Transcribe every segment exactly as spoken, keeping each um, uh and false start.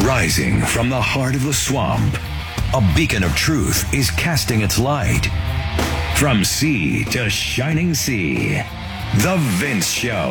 Rising from the heart of the swamp, a beacon of truth is casting its light. From sea to shining sea, The Vince Show.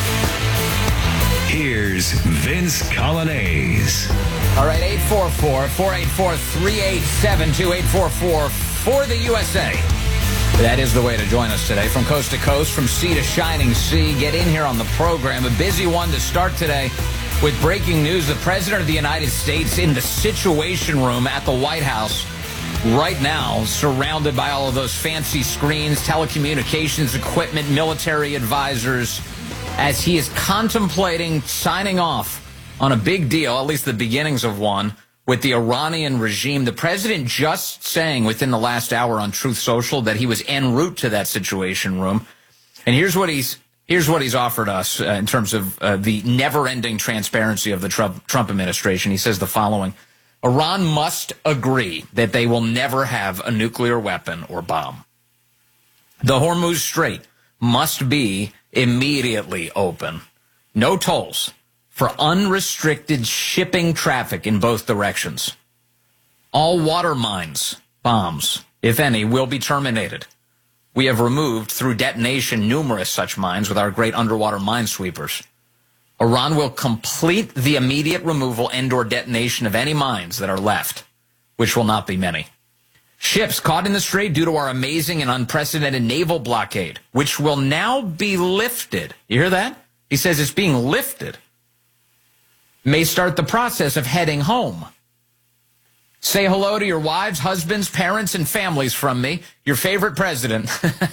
Here's Vince Coglianese. All right, eight four four, four eight four, three eight seven two, eight four four for the U S A. That is the way to join us today. From coast to coast, from sea to shining sea. Get in here on the program. A busy one to start today with breaking news. The President of the United States in the Situation Room at the White House right now, surrounded by all of those fancy screens, telecommunications equipment, military advisors, as he is contemplating signing off on a big deal, at least the beginnings of one, with the Iranian regime. The president just saying within the last hour on Truth Social that he was en route to that Situation Room. And here's what he's here's what he's offered us uh, in terms of uh, the never-ending transparency of the Trump, Trump administration. He says the following: Iran must agree that they will never have a nuclear weapon or bomb. The Hormuz Strait must be immediately open. No tolls for unrestricted shipping traffic in both directions. All water mines, bombs, if any, will be terminated. We have removed through detonation numerous such mines with our great underwater minesweepers. Iran will complete the immediate removal and or detonation of any mines that are left, which will not be many. Ships caught in the strait due to our amazing and unprecedented naval blockade, which will now be lifted. You hear that? He says it's being lifted. May start the process of heading home. Say hello to your wives, husbands, parents, and families from me, your favorite president.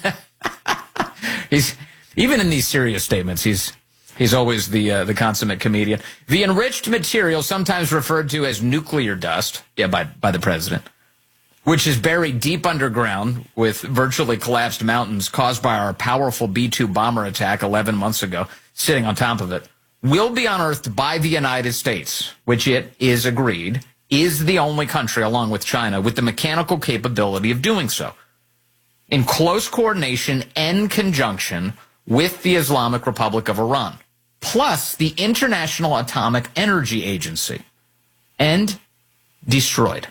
He's even in these serious statements, he's he's always the uh, the consummate comedian. The enriched material, sometimes referred to as nuclear dust, yeah, by by the president, which is buried deep underground with virtually collapsed mountains caused by our powerful B two bomber attack eleven months ago, sitting on top of it, will be unearthed by the United States, which it is agreed is the only country, along with China, with the mechanical capability of doing so, in close coordination and conjunction with the Islamic Republic of Iran, plus the International Atomic Energy Agency, and destroyed.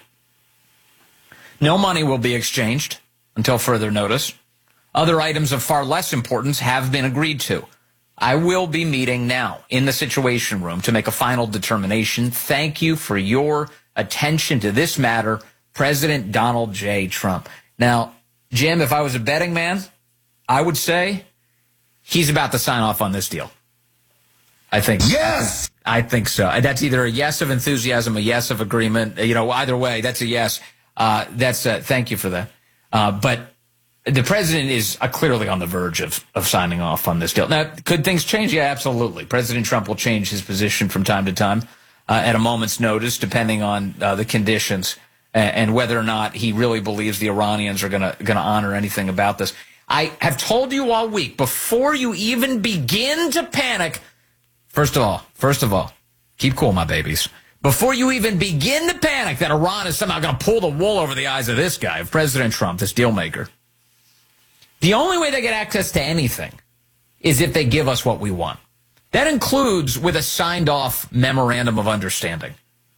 No money will be exchanged until further notice. Other items of far less importance have been agreed to. I will be meeting now in the Situation Room to make a final determination. Thank you for your attention to this matter, President Donald J. Trump. Now, Jim, if I was a betting man, I would say he's about to sign off on this deal. I think. Yes! I think so. That's either a yes of enthusiasm, a yes of agreement. You know, either way, that's a yes. Uh, that's a, thank you for that. Uh, but the president is uh, clearly on the verge of, of signing off on this deal. Now, could things change? Yeah, absolutely. President Trump will change his position from time to time uh, at a moment's notice, depending on uh, the conditions and, and whether or not he really believes the Iranians are going to going to honor anything about this. I have told you all week, before you even begin to panic, first of all, first of all, keep cool, my babies. Before you even begin to panic that Iran is somehow going to pull the wool over the eyes of this guy, of President Trump, this deal maker, the only way they get access to anything is if they give us what we want. That includes with a signed-off memorandum of understanding.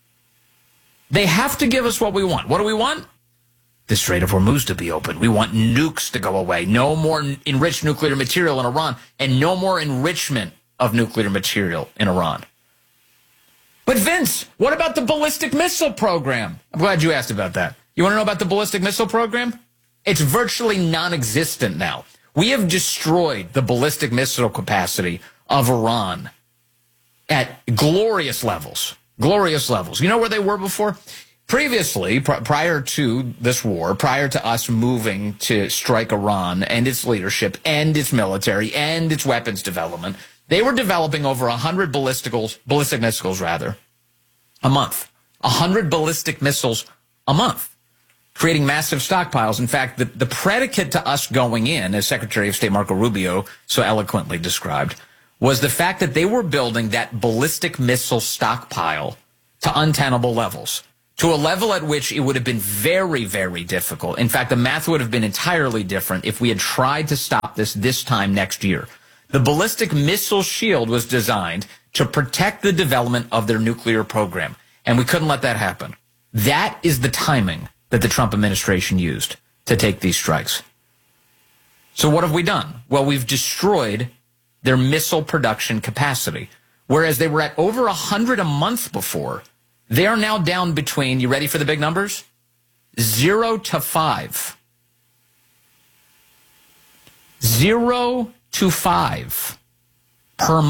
They have to give us what we want. What do we want? The Strait of Hormuz to be open. We want nukes to go away. No more enriched nuclear material in Iran, and no more enrichment of nuclear material in Iran. But Vince, what about the ballistic missile program? I'm glad you asked about that. You want to know about the ballistic missile program? It's virtually non-existent now. We have destroyed the ballistic missile capacity of Iran at glorious levels. Glorious levels. You know where they were before? Previously, pr prior to this war, prior to us moving to strike Iran and its leadership and its military and its weapons development, they were developing over one hundred ballisticals, ballistic missiles rather, a month. one hundred ballistic missiles a month, creating massive stockpiles. In fact, the, the predicate to us going in, as Secretary of State Marco Rubio so eloquently described, was the fact that they were building that ballistic missile stockpile to untenable levels, to a level at which it would have been very, very difficult. In fact, the math would have been entirely different if we had tried to stop this this time next year. The ballistic missile shield was designed to protect the development of their nuclear program. and we couldn't let that happen. That is the timing that the Trump administration used to take these strikes. So what have we done? Well, we've destroyed their missile production capacity. Whereas they were at over one hundred a month before, they are now down between, you ready for the big numbers? Zero to five. Zero to five per month.